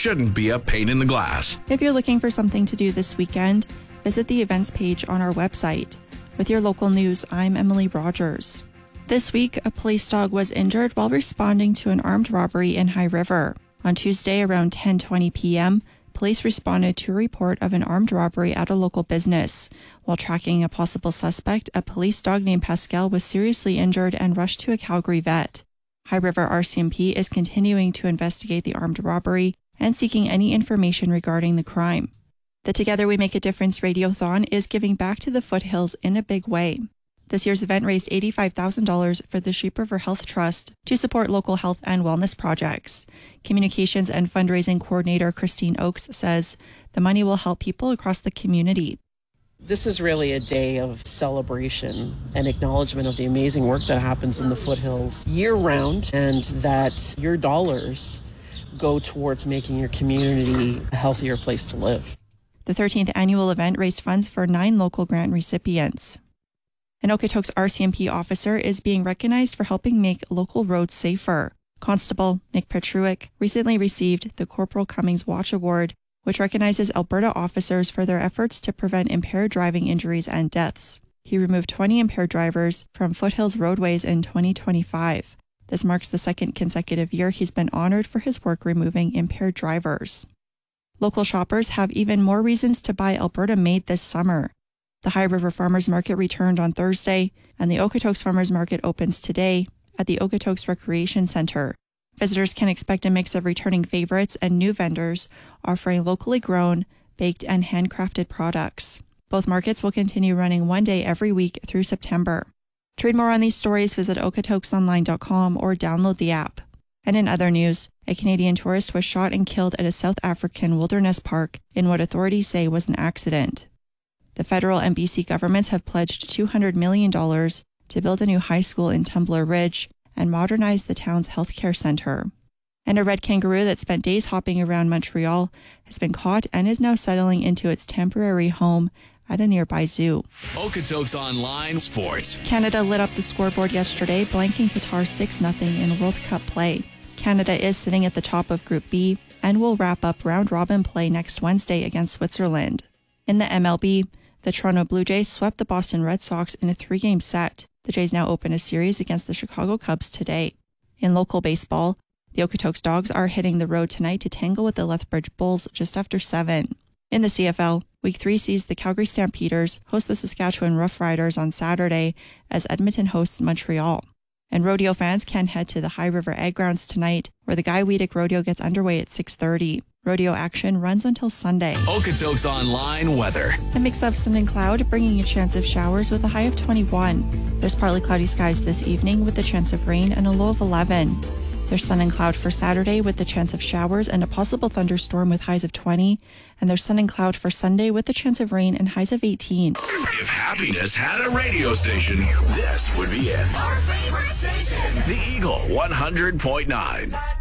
shouldn't be a pain in the glass. If you're looking for something to do this weekend, visit the events page on our website. With your local news, I'm Emily Rogers. This week, a police dog was injured while responding to an armed robbery in High River. On Tuesday around 10:20 p.m., police responded to a report of an armed robbery at a local business. While tracking a possible suspect, a police dog named Pascal was seriously injured and rushed to a Calgary vet. High River RCMP is continuing to investigate the armed robbery and seeking any information regarding the crime. The Together We Make a Difference Radiothon is giving back to the Foothills in a big way. This year's event raised $85,000 for the Sheep River Health Trust to support local health and wellness projects. Communications and fundraising coordinator Christine Oakes says the money will help people across the community. This is really a day of celebration and acknowledgement of the amazing work that happens in the Foothills year-round, and that your dollars go towards making your community a healthier place to live. The 13th annual event raised funds for 9 local grant recipients. An Okotoks RCMP officer is being recognized for helping make local roads safer. Constable Nick Petruick recently received the Corporal Cummings Watch Award, which recognizes Alberta officers for their efforts to prevent impaired driving injuries and deaths. He removed 20 impaired drivers from Foothills roadways in 2025. This marks the second consecutive year he's been honored for his work removing impaired drivers. Local shoppers have even more reasons to buy Alberta Made this summer. The High River Farmers Market returned on Thursday, and the Okotoks Farmers Market opens today at the Okotoks Recreation Centre. Visitors can expect a mix of returning favorites and new vendors offering locally grown, baked, and handcrafted products. Both markets will continue running one day every week through September. To read more on these stories, visit okotoksonline.com or download the app. And in other news, a Canadian tourist was shot and killed at a South African wilderness park in what authorities say was an accident. The federal and BC governments have pledged $200 million to build a new high school in Tumbler Ridge and modernize the town's healthcare centre. And a red kangaroo that spent days hopping around Montreal has been caught and is now settling into its temporary home at a nearby zoo. Okotoks Online Sports. Canada lit up the scoreboard yesterday, blanking Qatar 6-0 in World Cup play. Canada is sitting at the top of Group B and will wrap up round-robin play next Wednesday against Switzerland. In the MLB, the Toronto Blue Jays swept the Boston Red Sox in a 3-game set. The Jays now open a series against the Chicago Cubs today. In local baseball, the Okotoks Dogs are hitting the road tonight to tangle with the Lethbridge Bulls just after 7. In the CFL, Week 3 sees the Calgary Stampeders host the Saskatchewan Roughriders on Saturday as Edmonton hosts Montreal. And rodeo fans can head to the High River Ag Grounds tonight, where the Guy Weedick Rodeo gets underway at 6:30. Rodeo action runs until Sunday. Okotoks Online weather. A mix of sun and cloud, bringing a chance of showers with a high of 21. There's partly cloudy skies this evening with a chance of rain and a low of 11. There's sun and cloud for Saturday with the chance of showers and a possible thunderstorm with highs of 20. And there's sun and cloud for Sunday with the chance of rain and highs of 18. If happiness had a radio station, this would be it. Our favorite station. The Eagle 100.9.